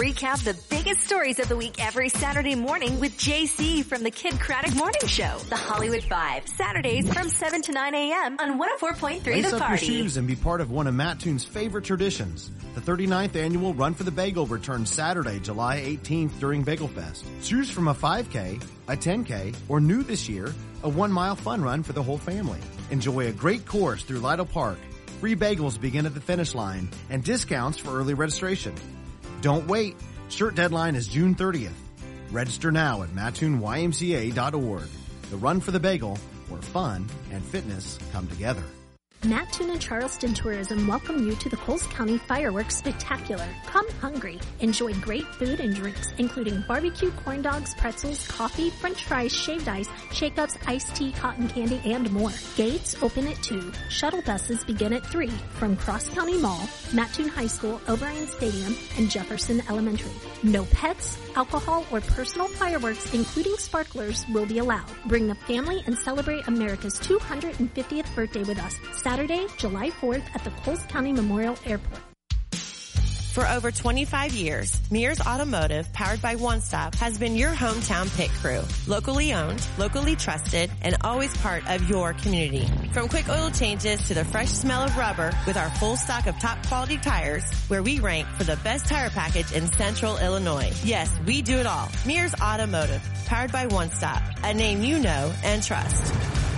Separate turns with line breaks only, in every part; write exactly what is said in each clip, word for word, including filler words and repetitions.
recap the biggest stories of the week every Saturday morning with J C from the Kid Craddock Morning Show. The Hollywood Five, Saturdays from seven to nine a.m. on one oh four point three
Lace
The
up
Party.
your shoes and be part of one of Matt Toon's favorite traditions. The thirty-ninth annual Run for the Bagel returns Saturday, July eighteenth during Bagel Fest. Choose from a five K, a ten K, or new this year, a one-mile fun run for the whole family. Enjoy a great course through Lytle Park. Free bagels begin at the finish line and discounts for early registration. Don't wait. Shirt deadline is June thirtieth. Register now at mattoon y m c a dot org. The Run for the Bagel, where fun and fitness come together.
Matt Toon and Charleston Tourism welcome you to the Coles County Fireworks Spectacular. Come hungry. Enjoy great food and drinks, including barbecue, corn dogs, pretzels, coffee, french fries, shaved ice, shake-ups, iced tea, cotton candy, and more. Gates open at two. Shuttle buses begin at three from Cross County Mall, Matt Toon High School, O'Brien Stadium, and Jefferson Elementary. No pets, alcohol, or personal fireworks, including sparklers, will be allowed. Bring the family and celebrate America's two hundred fiftieth birthday with us. Saturday, July fourth at the Coles County Memorial Airport.
For over twenty-five years, Mears Automotive, powered by One Stop, has been your hometown pit crew. Locally owned, locally trusted, and always part of your community. From quick oil changes to the fresh smell of rubber with our full stock of top quality tires, where we rank for the best tire package in Central Illinois. Yes, we do it all. Mears Automotive, powered by One Stop, a name you know and trust.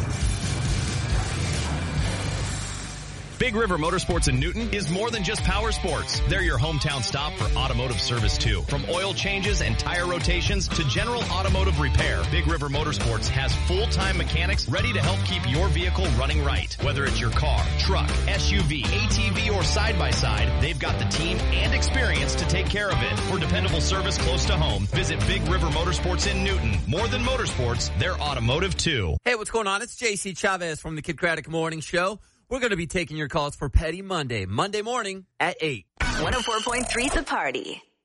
Big River Motorsports in Newton is more than just power sports. They're your hometown stop for automotive service too. From oil changes and tire rotations to general automotive repair, Big River Motorsports has full-time mechanics ready to help keep your vehicle running right. Whether it's your car, truck, S U V, A T V, or side-by-side, they've got the team and experience to take care of it. For dependable service close to home, visit Big River Motorsports in Newton. More than motorsports, they're automotive too.
Hey, what's going on? It's J C Chavez from the Kid Craddock Morning Show. We're going to be taking your calls for Petty Monday, Monday morning at eight.
one oh four point three The Party.